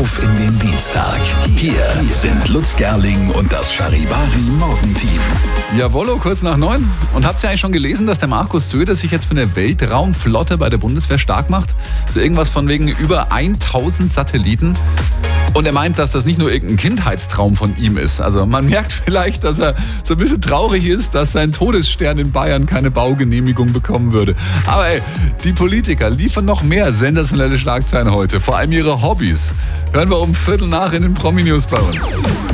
auf in den Dienstag. Hier sind Lutz Gerling und das Charivari Morgenteam. Jawollo, kurz nach 9. Und habt ihr eigentlich schon gelesen, dass der Markus Söder sich jetzt für eine Weltraumflotte bei der Bundeswehr stark macht? So irgendwas von wegen über 1000 Satelliten. Und er meint, dass das nicht nur irgendein Kindheitstraum von ihm ist. Also man merkt vielleicht, dass er so ein bisschen traurig ist, dass sein Todesstern in Bayern keine Baugenehmigung bekommen würde. Aber die Politiker liefern noch mehr sensationelle Schlagzeilen heute. Vor allem ihre Hobbys. Hören wir um 7:15 in den Promi-News bei uns.